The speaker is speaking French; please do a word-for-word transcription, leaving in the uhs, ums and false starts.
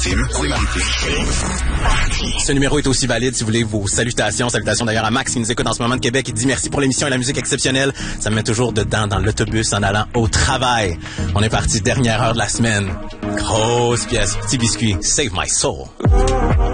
Ce numéro est aussi valide si vous voulez vos salutations. Salutations d'ailleurs à Max qui nous écoute en ce moment de Québec. Il dit merci pour l'émission et la musique exceptionnelle. Ça me met toujours dedans dans l'autobus en allant au travail. On est parti, dernière heure de la semaine. Grosse pièce, petit biscuit. Save my soul.